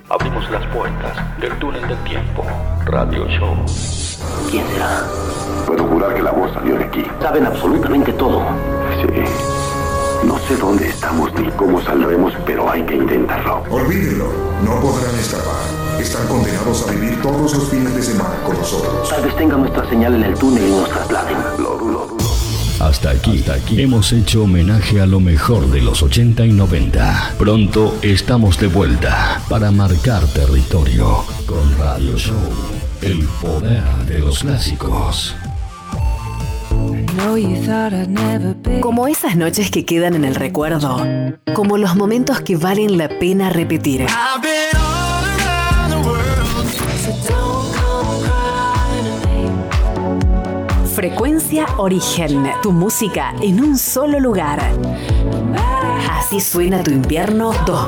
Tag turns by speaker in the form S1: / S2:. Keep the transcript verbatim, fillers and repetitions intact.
S1: Abrimos las puertas del túnel del tiempo. Radio Show.
S2: ¿Quién será?
S3: Puedo jurar que la voz salió de aquí.
S2: Saben absolutamente todo.
S3: Sí. No sé dónde estamos ni cómo saldremos, pero hay que intentarlo.
S4: Olvídenlo. No podrán escapar. Están condenados a vivir todos los fines de semana con nosotros.
S2: Tal vez tengan nuestra señal en el túnel y nos trasladen.
S3: Lo dudo, dudo.
S5: Hasta aquí, hasta aquí hemos hecho homenaje a lo mejor de los ochenta y noventa. Pronto estamos de vuelta para marcar territorio con Radio Show, el poder de los clásicos.
S6: Como esas noches que quedan en el recuerdo, como los momentos que valen la pena repetir. Frecuencia Origen, tu música en un solo lugar. Así suena tu invierno dos.